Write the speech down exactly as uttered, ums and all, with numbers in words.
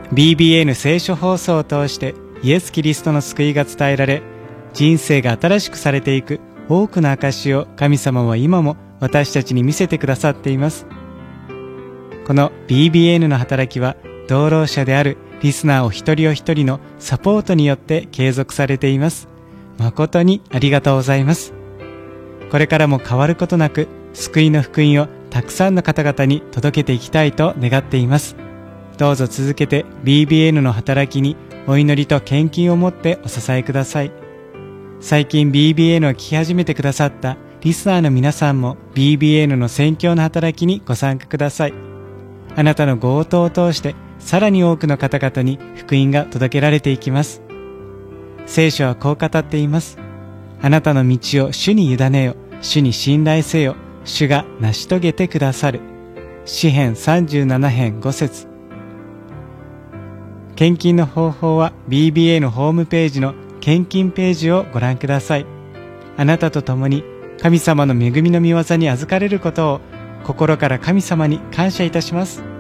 ビービーエヌ 聖書放送を通してイエス・キリストの救いが伝えられ、人生が新しくされていく多くの証を神様は今も私たちに見せてくださっています。この ビービーエヌ の働きは、同労者であるリスナーお一人お一人のサポートによって継続されています。誠にありがとうございます。これからも変わることなく、救いの福音をたくさんの方々に届けていきたいと願っています。どうぞ続けて ビービーエヌ の働きにお祈りと献金を持ってお支えください。最近 ビービーエヌ を聞き始めてくださったリスナーの皆さんも ビービーエヌ の宣教の働きにご参加ください。あなたのご応答を通してさらに多くの方々に福音が届けられていきます。聖書はこう語っています。あなたの道を主に委ねよ、主に信頼せよ、主が成し遂げてくださる。詩編さんじゅうなな編ご節。献金の方法は ビービーエー のホームページの献金ページをご覧ください。あなたと共に神様の恵みの御業に預かれることを心から神様に感謝いたします。